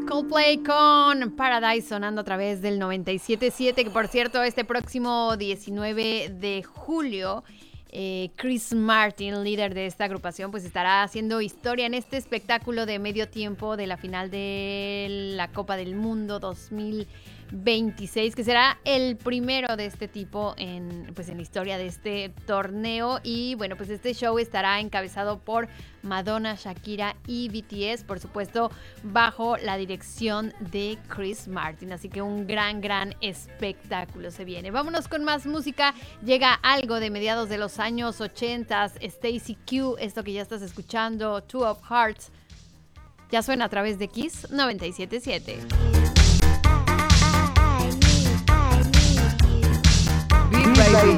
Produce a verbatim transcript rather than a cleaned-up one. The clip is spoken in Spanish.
Coldplay con Paradise sonando a través del noventa y siete punto siete, que por cierto este próximo diecinueve de julio eh, Chris Martin, líder de esta agrupación, pues estará haciendo historia en este espectáculo de medio tiempo de la final de la Copa del Mundo dos mil veintiséis, que será el primero de este tipo en, pues en la historia de este torneo. Y bueno, pues este show estará encabezado por Madonna, Shakira y B T S, por supuesto bajo la dirección de Chris Martin, así que un gran gran espectáculo se viene. Vámonos con más música. Llega algo de mediados de los años ochenta, Stacy Q, esto que ya estás escuchando, Two of Hearts, ya suena a través de Kiss noventa y siete punto siete. Baby.